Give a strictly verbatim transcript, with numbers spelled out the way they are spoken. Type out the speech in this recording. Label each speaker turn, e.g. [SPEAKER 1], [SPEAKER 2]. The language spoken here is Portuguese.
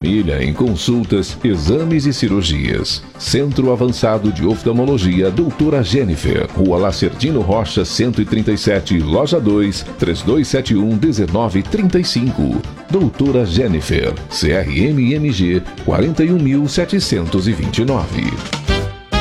[SPEAKER 1] família em consultas, exames e cirurgias. Centro Avançado de Oftalmologia doutora Jennifer, Rua Lacerdino Rocha cento e trinta e sete, Loja dois, três dois sete um, um nove três cinco. doutora Jennifer, C R M M G quatro um mil setecentos e vinte e nove.